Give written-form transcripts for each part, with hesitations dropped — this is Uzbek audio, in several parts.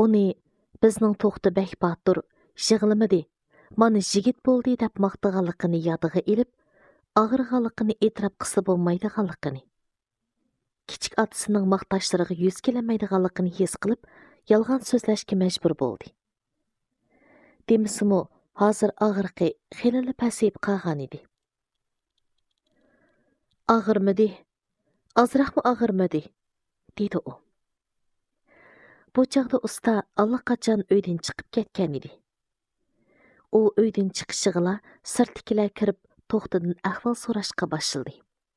Uni bizning to'xti bək batur, yig'limidi, mana jigit bo'ldi deb maqtag'anligini yodiga ilib, og'irg'anligini e'tirof qilsa bo'lmaydiganligini. Kichik otasining maqtashlariga yuz kelamaydiganligini his qilib, yolg'on so'zlashga majbur bo'ldi. Demisimi, hozir og'riqi xilili pasayib qolgan edi. Og'irmidi? Azroqmi og'irmidi? dedi u. Bu chaqda usta allaqachon uydan chiqib ketgan edi. U uydan chiqishig'ila sirtkilar kirib, to'xtidan ahvol so'rashga boshladi.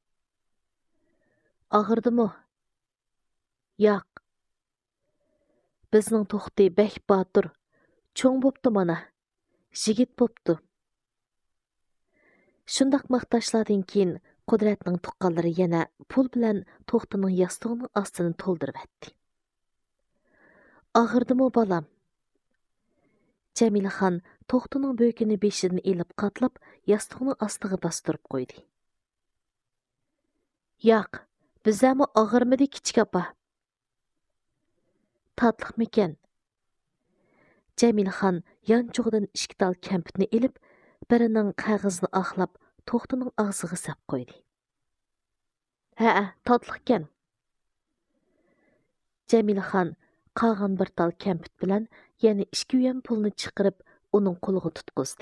Og'irdimi? Yo'q. Bizning to'xti bək batur, cho'ng bo'pti mana. Jigit bo'pti. Shundaq maqtashlardan keyin Qudratning tuqqanlari yana pul bilan to'xtining yastug'ining ostini to'ldirib etdi. Og'irdimi bolam? Jamilaxon to'xtining bo'kini beshidan ilib qatlab, yastug'ining ostiga bostirib qo'ydi. Yo'q, bizami og'irmidi kichik opa? Tatliqmikan? Jamilaxon yanchug'idan ishkital kampitni ilib, birining qog'ozini oqlab, to'xtining og'ziga sap qo'ydi. Ha, tatliqkan. Jamilaxon qolgan bir tal kampit bilan yana 2 yuan pulni chiqarib, uning qo'liga tutqizdi.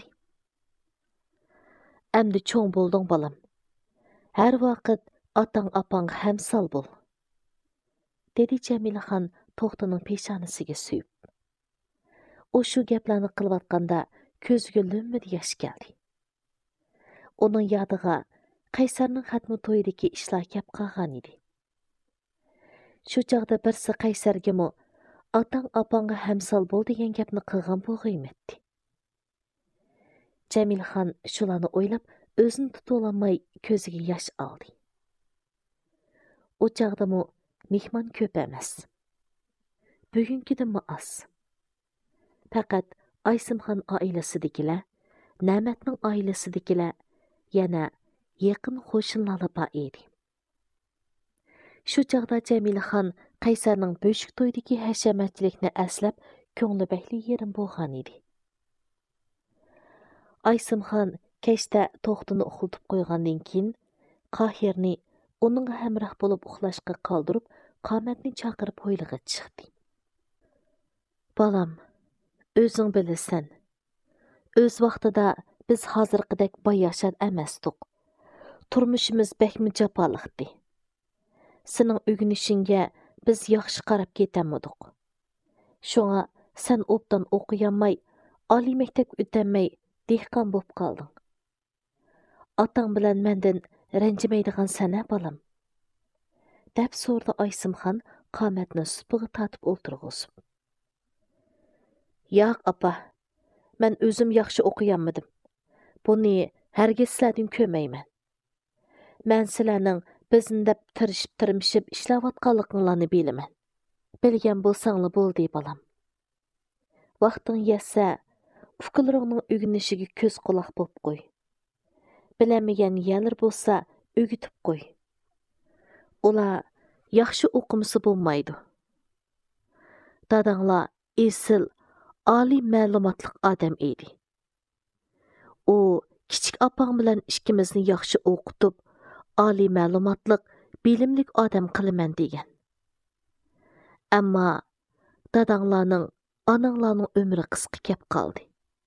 Endi cho'ng bo'lding bolam. Har vaqt otang opang hamsal bo'l, dedi Jamilaxon to'xtining peshonasiga suyib. U shu gaplarni qilayotganda ko'ziga lo'mmidi yosh keldi. Uning yodiga Qaysarning xatmi to'yidagi ishlar kelib qolgan edi. Shu chaqda birsi Qaysargami otang opangga hamsal bo'l degan gapni qilgan bo'lg'iymetdi. Jamilaxon shularni o'ylab, o'zini tutolmay ko'ziga yosh oldi. U chaqdami mehmon ko'p emas. Bugungidanmi oz. Faqat Aysimxon oilasidagilar, Na'matning oilasidagilar yana yaqin qo'shnilar bor edi. Shu chaqda Jamilaxon Qaysarning bo'shik to'ydagi hashamatchilikni aslab, ko'ngli bakli yerim bo'lgan edi. Aysimxon kechda to'xtini uxlatib qo'ygandan keyin Qohirni uning hamroh bo'lib uxlashga qoldirib, Qomatni chaqirib hovliga chiqdi. Balam, o'zing bilasan. O'z vaqtida biz hozirgidek boyashan emasdik. Turmushimiz bakmi jafoliqdi. Sening o'rganishingga biz yaxshi qarab ketamidik. Shunga sen obdan o'qiyanmay, oliy maktab o'tamay, dehqon bo'lib qolding. Otang bilan mendan ranjimaydigan sana balam. Deb so'rdi Aysimxon Qomatni supiga tatib o'ltirg'izib. Yo'q, opa. Men o'zim yaxshi o'qiyanmadim. Buni hargiz sizlardan ko'rmayman. Men sizlarning bizni deb tirishib ishlayotganliklaringizni bilaman. Bilgan bo'lsanglar bo'ldi, balam. Vaqting yetsa, ukalarning o'rganishiga ko'z quloq bo'lib qo'y. Bilamagan yerlar bo'lsa, o'rgatib qo'y. Ular yaxshi o'qimasa bo'lmaydi. Dadanglar esil, oliy ma'lumotli odam edi. U kichik opang bilan ikkimizni yaxshi o'qitib, oliy ma'lumotli, bilimlik odam qilaman degan. Ammo dadanglarning, onanglarning umri qisqa kelib qoldi.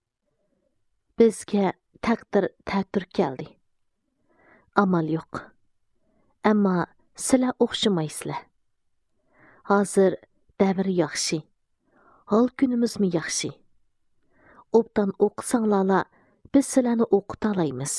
Bizga taqdir keldi. Amal yo'q. Ammo sizlar o'xshamaysizlar. Hozir davr yaxshi. Hal kunimizmi yaxshi. Obdan o'qisanglar, biz sizlarni o'qita olamiz.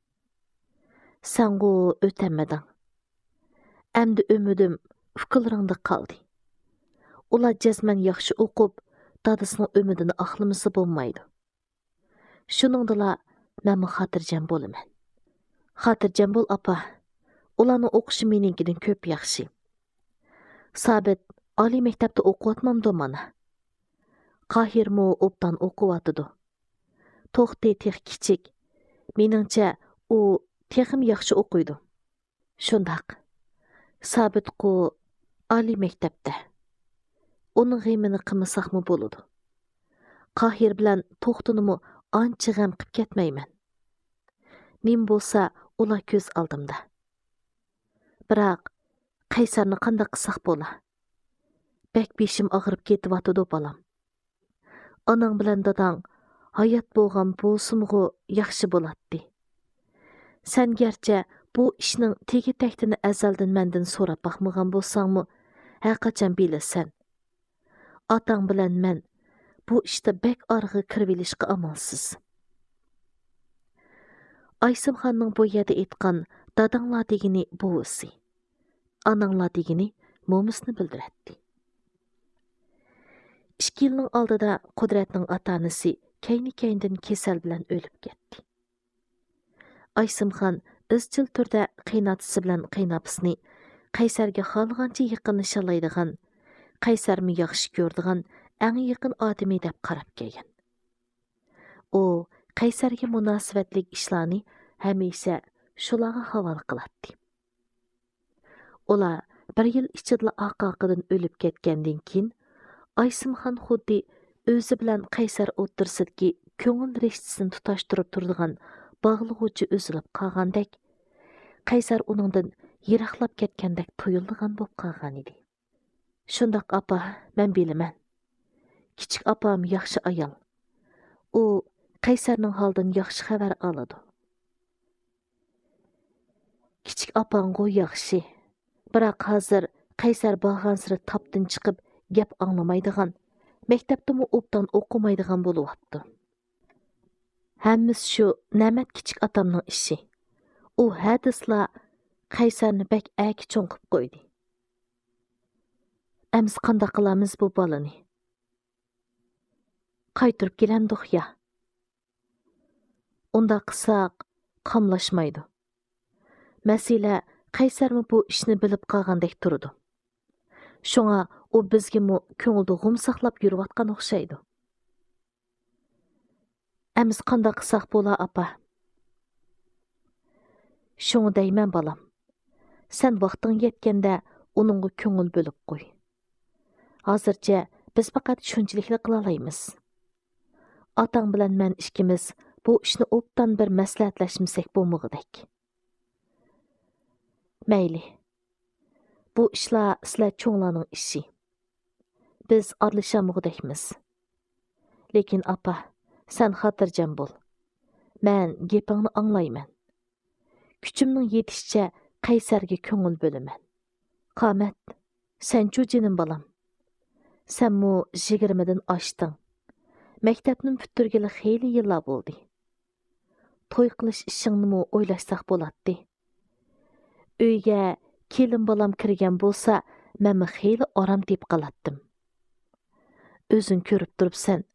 Sen o'tamading. Endi umidim fikrlaringda qoldi. Ular jazman yaxshi o'qib, dadasining umidini oqlamasa bo'lmaydi. Shuningdala men xotirjam bo'laman. Xotirjam bo'l, opa. Ularning o'qishi meningkidan ko'p yaxshi. Sabit oliy maktabda o'qiyotmamdi mana. Qohirmi obdan o'qiyotdi. To'xti tex kichik. Meningcha u texim yaxshi o'qiydi. Shundaq. Sabit oliy maktabda. Onun g'emini qilmasaqmı boludu. Qahir bilan to'xtinimi ancha g'am qilib ketmayman. Nim bo'lsa, ular ko'z oldimda. Biroq Qaysarni qanday qilsaq bo'la? Bek beshim og'rib ketyotidi bolam. Onang bilan dadang hayot bo'lgan bo'lsimg'u yaxshi bo'ladi. Sen gerçi bu ishning tegi taktini azaldan mendan so'rab baxmagan bo'lsangmi, har qachon bilasan. Otang bilan men bu ishda bek arg'i kirvilishga amalsiz. Aysimxonning bu yerda aytgan dadanglar degini buvisi. Ananglar degini mo'misni bildiradi. 2 yilning oldida Qudratning ota-onasi kayni-kayndan kasal bilan o'lib ketdi. Aysimxon izchil turda qiynatisi bilan qiynapisini Qaysarga xohlagancha yaqinlashalaydigan, Qaysarmi yaxshi ko'rdigan eng yaqin odami deb qarab kelgan. U Qaysarga munosabatlik ishlarni hamisha shularga havola qiladi. Ular 1 yil ichida oqoqidan o'lib ketgandan keyin Aysimxon xuddi o'zi bilan Qaysar o'tirsidagi ko'ngil rishtasini tutashtirib turadigan bog'lig'uvchi o'zilib qolgandek, Qaysar uningdan yiroqlab ketgandek tuyulgan bo'lib qolgan edi. Shundoq apa, men bilaman. Kichik apam yaxshi ayol. U Qaysarning holdan yaxshi xabar oladi. Kichik apang'u yaxshi. Biroq hozir Qaysar bag'ansiri topdan chiqib gap anglamaydigan, maktabdami obdan o'qimaydigan bo'lyapti. Hammasi shu Namat kichik atamning ishi. U hadisla Qaysarni bek aki cho'nqib qo'ydi. Amiz qanday qilamiz bu bolani? Qaytirib kelamdiq ya. Unda qilsaq qamlashmaydi. Masala Qaysarmi bu ishni bilib qolgandek turdi. Shunga u bizga ko'ngilda g'um saqlab yurayotgan o'xshaydi. Amiz qanday qilsaq bo'la apa? Shunga deyman bolam. Sen vaqting yetganda uningga ko'ngil bo'lib qo'y. Hozircha biz faqat shunchilikla qila olamiz. Otang bilan men ikkimiz bu ishni obdan bir maslahatlashmasak bo'lmag'idek. Mayli. Bu ishlar sizlar cho'nglarning ishi. Biz arlashamag'idekmiz. Lekin apa, sen xotirjam bo'l. Men gapingni anglayman. Kuchimning yetishicha Qaysarga ko'ngil bo'laman. Qomat, sen-chu jinim bolam. Sen 20 dan oshding. Maktabni bitirgili xeyli yillar bo'ldi. To'y qilish ishingni o'ylashsaq bo'ladi. Uyga kelin bolam kirgan bo'lsa, men xeyli orom deb qolatdim. O'zing ko'rib turibsan,